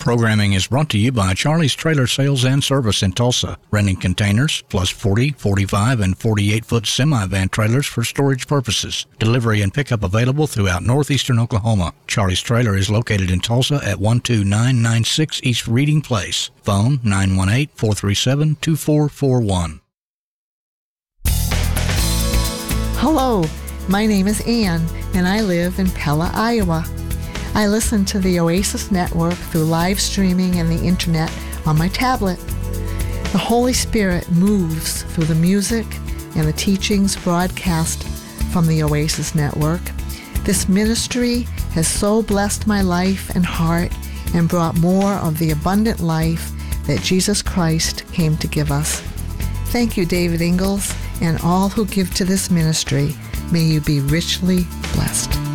Programming is brought to you by Charlie's Trailer Sales and Service in Tulsa, renting containers plus 40, 45, and 48-foot semi-van trailers for storage purposes. Delivery and pickup available throughout northeastern Oklahoma. Charlie's Trailer is located in Tulsa at 12996 East Reading Place. Phone 918-437-2441. Hello, my name is Ann, and I live in Pella, Iowa. I listen to the Oasis Network through live streaming and the internet on my tablet. The Holy Spirit moves through the music and the teachings broadcast from the Oasis Network. This ministry has so blessed my life and heart and brought more of the abundant life that Jesus Christ came to give us. Thank you, David Ingalls, and all who give to this ministry. May you be richly blessed.